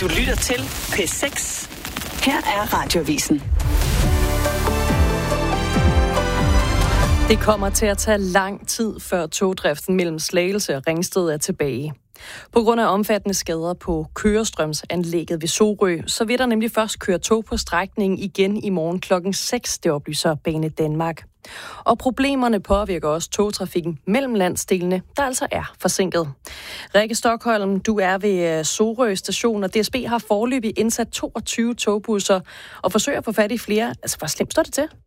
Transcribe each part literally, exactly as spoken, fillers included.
Du lytter til P seks. Her er Radioavisen. Det kommer til at tage lang tid, før togdriften mellem Slagelse og Ringsted er tilbage. På grund af omfattende skader på kørestrømsanlægget ved Sorø, så vil der nemlig først køre tog på strækningen igen i morgen klokken seks, det oplyser Bane Danmark. Og problemerne påvirker også togtrafikken mellem landsdelene, der altså er forsinket. Rikke Stockholm, du er ved Sorø station, og D S B har foreløbig indsat toogtyve togbusser og forsøger at få fat i flere. Altså, hvor slemt står det til?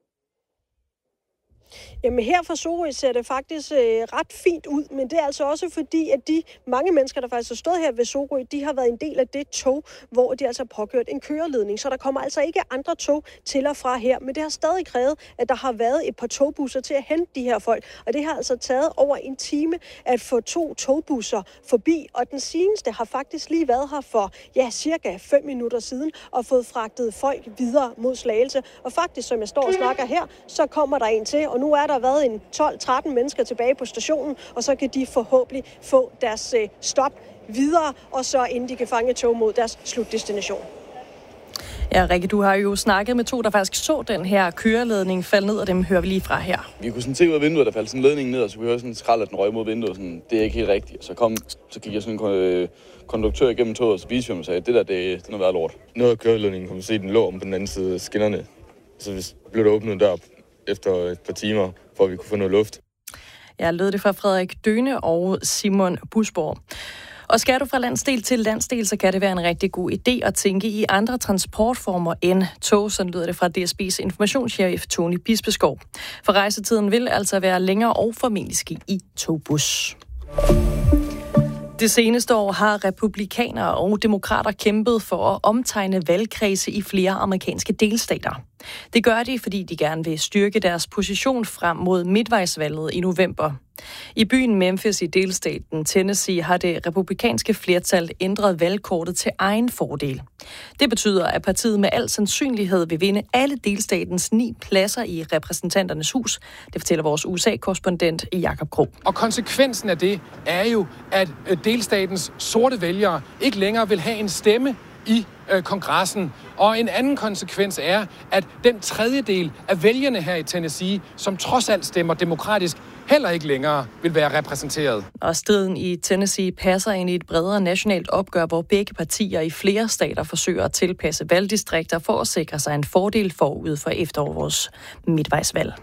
Jamen her fra Sorø ser det faktisk øh, ret fint ud, men det er altså også fordi, at de mange mennesker, der faktisk har stået her ved Sorø, de har været en del af det tog, hvor de altså har påkørt en køreledning. Så der kommer altså ikke andre tog til og fra her, men det har stadig krævet, at der har været et par togbusser til at hente de her folk. Og det har altså taget over en time at få to togbusser forbi, og den seneste har faktisk lige været her for ja, cirka fem minutter siden og fået fragtet folk videre mod Slagelse. Og faktisk, som jeg står og snakker her, så kommer der en til, og nu er der været en tolv tretten mennesker tilbage på stationen, og så kan de forhåbentlig få deres øh, stop videre, og så inden de kan fange tog mod deres slutdestination. Ja, Rikke, du har jo snakket med to, der faktisk så den her køreledning falde ned, og dem hører vi lige fra her. Vi kunne sådan se ud af vinduet, der faldt sådan en ledning ned, og så kunne vi høre sådan en skrald, at den røg mod vinduet. Sådan, det er ikke helt rigtigt. Så, kom, så gik jeg sådan en øh, konduktør igennem toget, og så viste jeg mig og sagde, at det der, det, det har været lort. Noget af køreledningen kunne man se, at den lå om på den anden side af skinnerne. Så blev der åbnet dør efter et par timer, for at vi kunne få noget luft. Jeg lød det fra Frederik Døne og Simon Busborg. Og skal du fra landsdel til landsdel, så kan det være en rigtig god idé at tænke i andre transportformer end tog, sådan lyder det fra D S B's informationschef Tony Bispeskov. For rejsetiden vil altså være længere og formentlig ske i togbus. Det seneste år har republikanere og demokrater kæmpet for at omtegne valgkredse i flere amerikanske delstater. Det gør de, fordi de gerne vil styrke deres position frem mod midtvejsvalget i november. I byen Memphis i delstaten Tennessee har det republikanske flertal ændret valgkortet til egen fordel. Det betyder, at partiet med al sandsynlighed vil vinde alle delstatens ni pladser i repræsentanternes hus. Det fortæller vores U S A-korrespondent Jakob Krog. Og konsekvensen af det er jo, at delstatens sorte vælgere ikke længere vil have en stemme i øh, kongressen. Og en anden konsekvens er, at den tredjedel af vælgerne her i Tennessee, som trods alt stemmer demokratisk, heller ikke længere vil være repræsenteret. Og striden i Tennessee passer ind i et bredere nationalt opgør, hvor begge partier i flere stater forsøger at tilpasse valgdistrikter for at sikre sig en fordel forud for efterårets midtvejsvalg.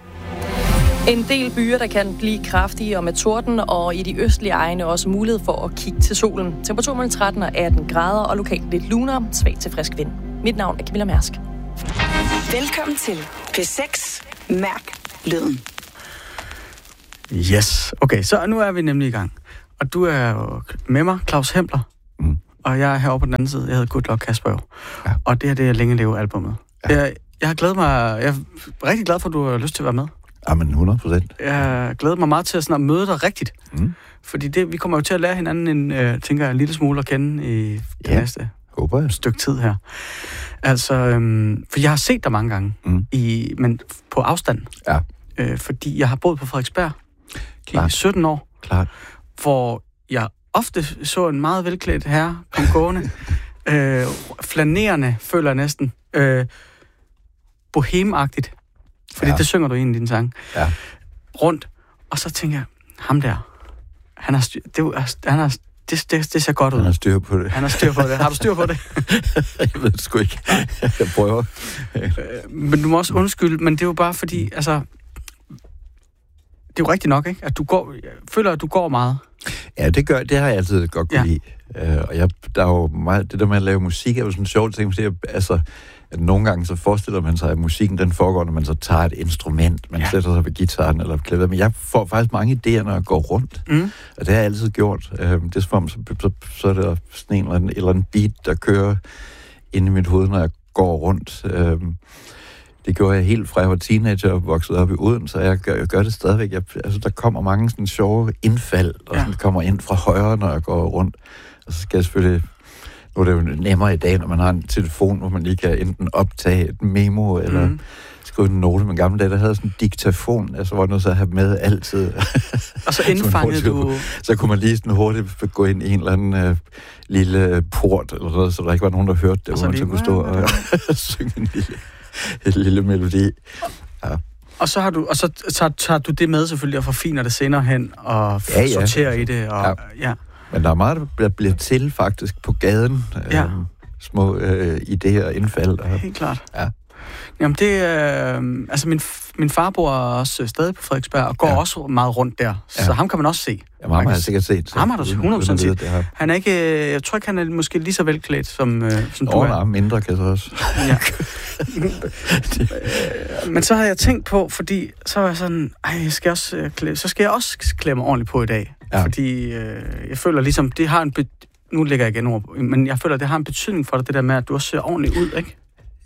En del byer, der kan blive kraftige og med torden, og i de østlige egne også mulighed for at kigge til solen. Temperaturen mellem tretten og atten grader, og lokalt lidt lunere, svag til frisk vind. Mit navn er Camilla Mærsk. Velkommen til P seks. Mærk lyden. Yes. Okay, så nu er vi nemlig i gang. Og du er jo med mig, Claus Hempler. Mm. Og jeg er herovre på den anden side. Jeg hedder Good Luck Kasper. Ja. Og det her, det er Længe Leve albumet. Ja. Jeg, jeg har glædet mig... Jeg er rigtig glad for, at du har lyst til at være med. Jamen, hundrede procent. Jeg glæder mig meget til at, sådan, at møde dig rigtigt. Mm. Fordi det, vi kommer jo til at lære hinanden en, øh, tænker jeg, en lille smule at kende i det ja. næste Håber jeg. stykke tid her. Altså, øhm, for jeg har set dig mange gange, mm. i, men på afstand. Ja. Øh, fordi jeg har boet på Frederiksberg Klart. i sytten år. Klart. Hvor jeg ofte så en meget velklædt herre kom gående. øh, flanerende, føler jeg næsten. Øh, bohemagtigt. Fordi ja. det synger du i en af dine sange. Ja. Rundt. Og så tænker jeg, ham der, han har styr, det, han har, det, det, det ser godt ud. Han har styr på det. Han har styr på det. Har du styr på det? Jeg ved det sgu ikke. Jeg prøver. Men du må også undskylde, men det er jo bare fordi, altså, det er jo rigtigt nok, ikke? At du går, jeg føler, at du går meget. Ja, det gør, det har jeg altid godt kunne ja. lide. Uh, og jeg, der er jo meget, det der med at lave musik er jo sådan en sjov ting, fordi jeg, altså, at nogle gange så forestiller man sig, at musikken den foregår, når man så tager et instrument, man ja. sætter sig på gitaren eller på klaveret, men jeg får faktisk mange idéer, når jeg går rundt, mm. og det har jeg altid gjort. Uh, det er som om, så, så, så er der sådan en eller anden, eller anden beat, der kører inde i mit hoved, når jeg går rundt. Uh, Det gjorde jeg helt fra jeg var teenager og voksede op i Odense, så jeg gør, jeg gør det stadigvæk. Jeg, altså, der kommer mange sådan sjove indfald, og sådan, ja. kommer ind fra højre, når jeg går rundt. Og så skal jeg selvfølgelig... Nu er det jo nemmere i dag, når man har en telefon, hvor man lige kan enten optage et memo, eller mm. skrive en note, men gamle dage, der havde sådan en diktafon, altså hvor man så have med altid. Og så indfangede du... Så kunne man lige sådan hurtigt gå ind i en eller anden øh, lille port, eller noget, så der ikke var nogen, der hørte det, hvor man så kunne stå og synge en lille, en lille melodi. Ja. Og så har du, og så tager, tager du det med selvfølgelig og forfiner det senere hen og ja, ja. sorterer i det. Og, ja. ja. Men der er meget, der bliver til faktisk på gaden. Ja. Øh, små øh, idéer og indfald. Og, helt klart. Ja. Jamen det er... Øh, altså min, min far bor også stadig på Frederiksberg og går ja. også meget rundt der. Så ja. ham kan man også se. Ja, ham har jeg sikkert set. Ham har du hundrede procent set. Han er ikke... Jeg tror ikke, han er måske lige så velklædt som, øh, som du oh, er. Nej, mindre kan så også. Ja. Men så havde jeg tænkt på, fordi så var jeg sådan... Ej, jeg skal også, øh, så skal jeg også klæde mig ordentligt på i dag. Ja. Fordi øh, jeg føler ligesom, det har en... Be- nu lægger jeg igen ord, men jeg føler, det har en betydning for dig, det der med, at du også ser ordentligt ud, ikke?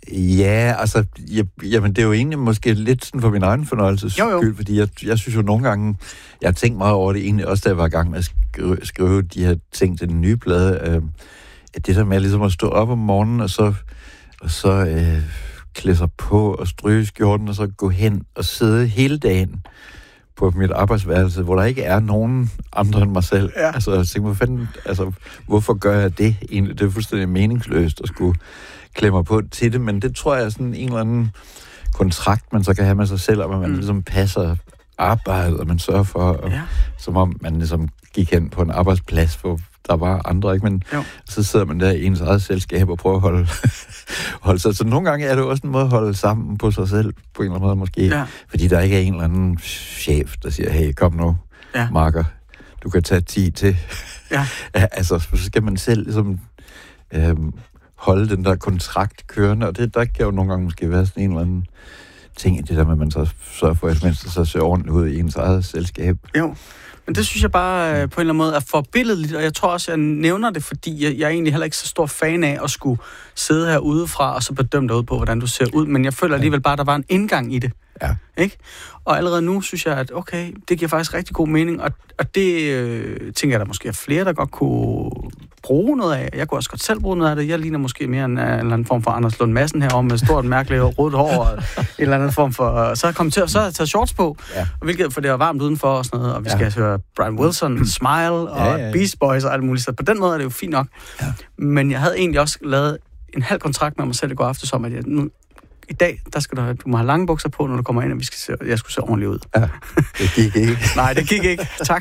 Ja, altså, jeg, jamen det er jo egentlig måske lidt sådan for min egen fornøjelses skyld, fordi jeg, jeg synes jo nogle gange, jeg har tænkt meget over det egentlig, også da jeg var i gang med at skrive, skrive de her ting til den nye plade, øh, at det der med ligesom at stå op om morgenen, og så, og så øh, klæde sig på og stryge skjorten, og så gå hen og sidde hele dagen på mit arbejdsværelse, hvor der ikke er nogen andre end mig selv. Ja. Altså, jeg tænker, fanden, altså, hvorfor gør jeg det egentlig? Det er fuldstændig meningsløst at skulle klemme mig på til det, men det tror jeg er sådan en eller anden kontrakt, man så kan have med sig selv, om at man mm. ligesom passer arbejdet, og man sørger for, ja. som om man ligesom gik hen på en arbejdsplads, hvor der var andre, ikke? Men jo. Så sidder man der i ens eget selskab og prøver at holde, holde sig. Så nogle gange er det også en måde at holde sammen på sig selv, på en eller anden måde måske. Ja. Fordi der ikke er en eller anden chef, der siger, hey, kom nu, ja. Marker, du kan tage ti til. Ja. Altså, så skal man selv ligesom øhm, holde den der kontrakt kørende, og det, der kan jo nogle gange måske være sådan en eller anden ting i det der med, at man så sørger for, at man så ser ordentligt ud i ens eget selskab. Jo. Men det synes jeg bare øh, på en eller anden måde er forbilledeligt, og jeg tror også, jeg nævner det, fordi jeg, jeg er egentlig heller ikke så stor fan af at skulle sidde her udefra og så bedømme dig ud på, hvordan du ser ud, men jeg føler alligevel bare, at der var en indgang i det. Ja. Ikke? Og allerede nu synes jeg, at okay, det giver faktisk rigtig god mening, og, og det øh, tænker jeg, der måske er flere, der godt kunne bruge noget af. Jeg kunne også godt selv bruge noget af det. Jeg ligner måske mere en, en eller anden form for Anders Lund Madsen herom med stort, mærkeligt rødt hår og en eller anden form for... Så har jeg kommet til, så har jeg taget shorts på, ja. Hvilket, for det var varmt udenfor og sådan noget, og vi skal ja. høre Brian Wilson, Smile og ja, ja, ja. Beast Boys og alt muligt. Så på den måde er det jo fint nok. Ja. Men jeg havde egentlig også lavet en halv kontrakt med mig selv i går aftes om, at jeg nu... I dag, der skal du, have, du må have lange bukser på, når du kommer ind, og vi skal se, jeg skulle se ordentligt ud. Ja, det gik ikke. Nej, det gik ikke. Tak.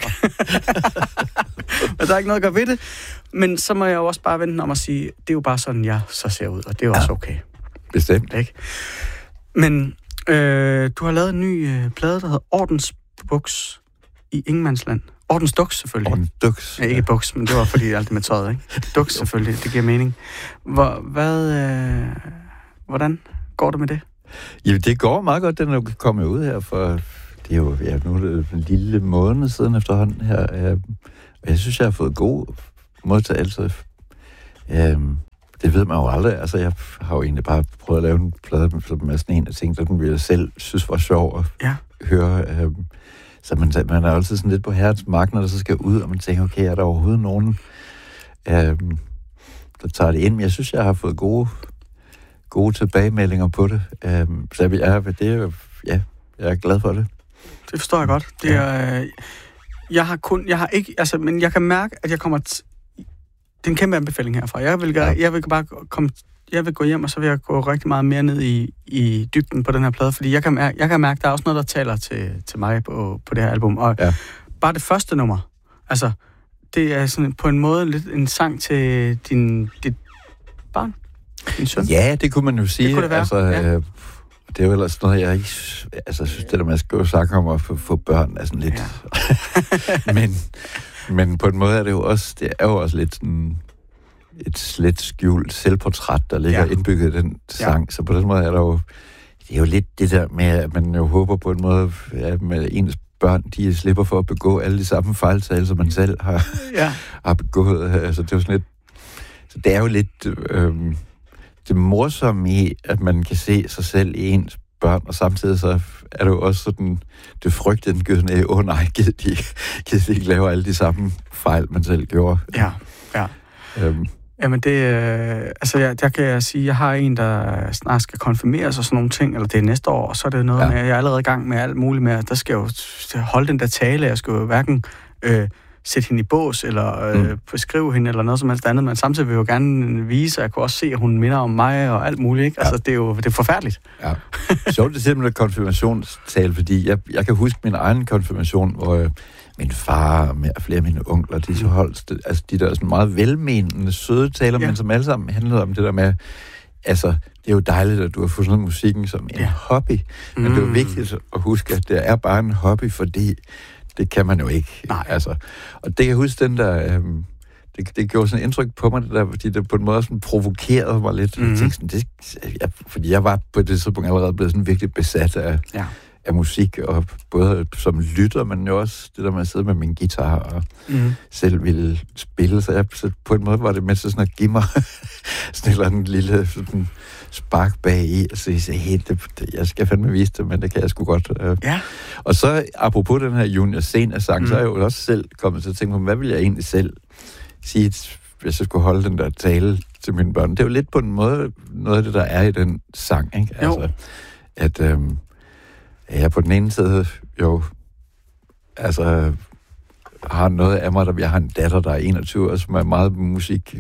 Men der er ikke noget at gøre ved det. Men så må jeg jo også bare vente om at sige, det er jo bare sådan, jeg så ser ud, og det er jo ja. Også okay. Bestemt. Ikke? Men øh, du har lavet en ny øh, plade, der hedder Ordensbuks i Ingemannsland. Ordensduks, selvfølgelig. Ordensduks. Ja, ikke buks, men det var fordi alt det med tøjet, ikke? Duks, selvfølgelig. Det giver mening. Hvor, hvad... Øh, hvordan... Går det med det? Ja, det går meget godt, den er kommet ud her, for det er jo ja, nu er det en lille måned siden efterhånden her. Og jeg synes, jeg har fået god modtagelse. Øhm, det ved man jo aldrig. Altså, jeg har jo egentlig bare prøvet at lave en plade med sådan en af ting, der den jeg selv synes var sjov at ja. høre. Øhm, så man, man er altid sådan lidt på herrens mark, når der så skal ud, og man tænker, okay, er der overhovedet nogen, øhm, der tager det ind? Men jeg synes, jeg har fået gode... gode tilbagemeldinger på det. Øhm, så jeg er, det er, ja, jeg er glad for det. Det forstår jeg godt. Det er, øh, jeg har kun, jeg har ikke, altså, men jeg kan mærke, at jeg kommer t- det er en kæmpe anbefaling herfra. Jeg vil, ja. jeg vil bare komme, jeg vil gå hjem, og så vil jeg gå rigtig meget mere ned i, i dybden på den her plade, fordi jeg kan mærke, jeg kan mærke, der er også noget, der taler til, til mig på, på det her album. Og ja. Bare det første nummer, altså, det er sådan på en måde lidt en sang til din, dit barn. Ja, det kunne man jo sige. Det kunne det være, altså, ja. øh, det er jo ellers noget, jeg ikke... Altså, jeg synes, det der med at skrive sange om at få, få børn er sådan lidt... Ja. men, men på en måde er det jo også... Det er jo også lidt sådan... Et slet skjult selvportræt, der ligger ja. indbygget i den sang. Ja. Så på den måde er der jo... Det er jo lidt det der med, at man jo håber på en måde, at med ens børn, de slipper for at begå alle de samme fejltagelser, man selv har, ja. har begået. Altså, det er jo sådan lidt... Så det er jo lidt... Øh, det morsomme i, at man kan se sig selv i ens børn, og samtidig så er det jo også sådan, det frygtindgydende af, åh nej, gider de, gider de ikke lave alle de samme fejl, man selv gjorde. Ja, ja. Øhm. Jamen det, øh, altså jeg, der kan jeg sige, jeg har en, der snart skal konfirmeres og sådan nogle ting, eller det er næste år, og så er det noget ja. med, jeg er allerede i gang med alt muligt med, der skal jeg jo holde den der tale, jeg skal jo hverken øh, sætte hende i bås, eller øh, mm. beskrive hende, eller noget som helst andet, men samtidig vil jeg jo gerne vise, at jeg kunne også se, at hun minder om mig og alt muligt, ikke? Ja. Altså det er jo det er forfærdeligt. Ja. Sjovt, det er simpelthen konfirmationstale, fordi jeg, jeg kan huske min egen konfirmation, hvor øh, min far og flere af mine onkler, de så holdt, altså de der sådan meget velmenende, søde taler, ja. men som alle sammen handlede om det der med, altså, det er jo dejligt, at du har fundet musikken som en ja. hobby, men mm. det er jo vigtigt at huske, at det er bare en hobby, fordi det kan man jo ikke. Nej. Altså, og det kan jeg huske, den der, øhm, det, det gjorde sådan et indtryk på mig, det der, fordi det på en måde sådan provokerede mig lidt. Mm. Jeg tænkte sådan, det, jeg, fordi jeg var på det tidspunkt allerede blevet sådan virkelig besat af, ja. af musik, og både som lytter, men jo også det der med at sidde med min guitar og mm. selv ville spille. Så, jeg, så på en måde var det med til sådan at give mig sådan en lille sådan spark bag i, og så jeg sagde, hey, det, det, jeg skal fandme vise det, men det kan jeg sgu godt. Ja. Og så, apropos den her Junior Senior-sang, mm. så er jeg jo også selv kommet til at tænke på, hvad vil jeg egentlig selv sige, hvis jeg skulle holde den der tale til mine børn? Det er jo lidt på en måde noget af det, der er i den sang, ikke? Altså, at øhm, jeg på den ene side jo, altså, har noget af mig, der jeg har en datter, der er enogtyve, og som er meget musikgal,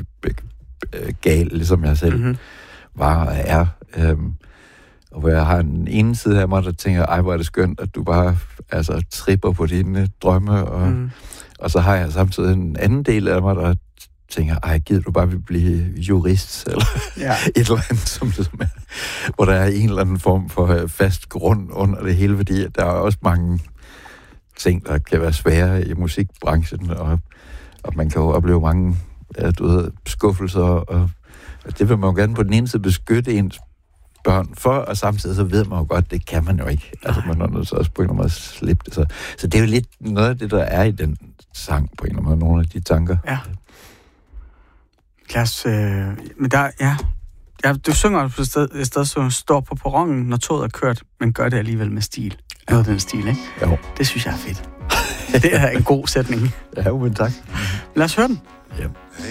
ligesom jeg selv mm-hmm. var og er. Øhm, og hvor jeg har en ene side af mig, der tænker, ej, hvor er det skønt, at du bare altså, tripper på dine drømme. Og, mm. og så har jeg samtidig en anden del af mig, der tænker, ej, gider du bare vil blive jurist, eller ja. et eller andet, som det som er, hvor der er en eller anden form for fast grund under det hele, fordi der er også mange ting, der kan være svære i musikbranchen, og, og man kan jo opleve mange ja, du ved, skuffelser, og, og det vil man jo gerne på den ene side beskytte ens børn for, og samtidig så ved man jo godt, det kan man jo ikke. Altså man er nødt til også på en eller anden måde slippe det. Så, så det er jo lidt noget af det, der er i den sang, på en eller anden måde, nogle af de tanker. Ja. Lad os, øh, men der, ja, ja, du synger på et sted, et sted, som står på perronen, når toget er kørt, men gør det alligevel med stil. Noget den stil, ikke? Jo. Det synes jeg er fedt. Det er en god sætning. Ja, men tak. Lad os høre den. Ja.